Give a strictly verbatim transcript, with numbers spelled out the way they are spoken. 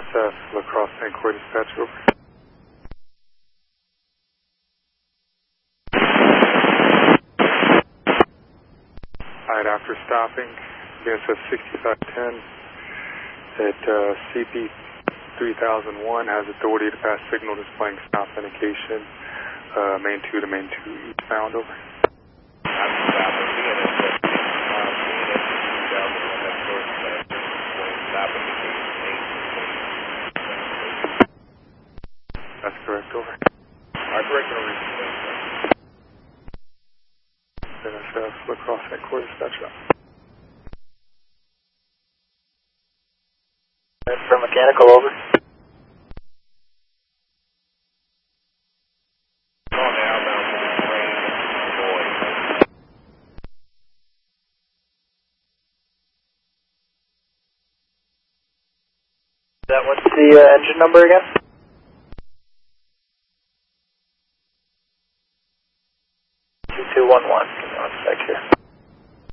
F, La Crosse, Saint Croix dispatch, over. Alright, after stopping, V S F sixty-five ten at uh, C P three thousand one has authority to pass signal displaying stop indication, uh, main two to main two eastbound, over. That's correct, over. I correct no reason. V S F, La Crosse, Saint Croix dispatch, over. For mechanical, over. That what's the uh, engine number again? two two one one. Give me one sec here.